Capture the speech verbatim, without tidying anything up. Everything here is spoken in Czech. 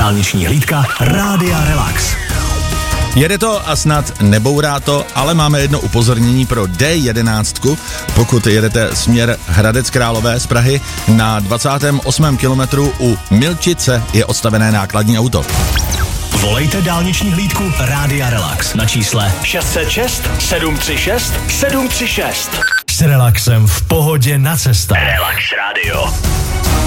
Dálniční hlídka Rádia Relax. Jede to a snad nebourá to, ale máme jedno upozornění pro D jedenáct. Pokud jedete směr Hradec Králové z Prahy, na dvacátém osmém kilometru u Milčice je odstavené nákladní auto. Volejte dálniční hlídku Rádia Relax na čísle šest set šest sedm tři šest sedm tři šest. S relaxem v pohodě na cestách. Relax Radio.